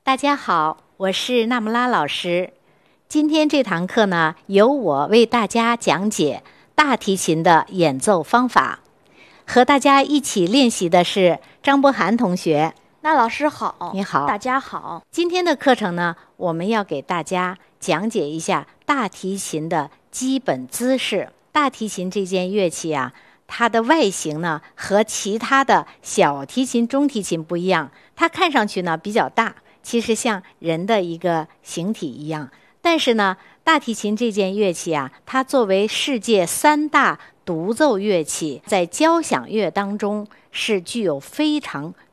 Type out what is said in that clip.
大家好，我是纳木拉老师。今天这堂课呢，由我为大家讲解大提琴的演奏方法。和大家一起练习的是张博涵同学。 那老师好， 你好， 大家好。 今天的课程呢，我们要给大家讲解一下大提琴的基本姿势。大提琴这件乐器啊，它的外形呢和其他的小提琴、中提琴不一样，它看上去呢比较大，其实像人的一个形体一样。但是呢，大提琴这件乐器啊，它作为世界3大独奏乐器，在交响乐当中是具有非常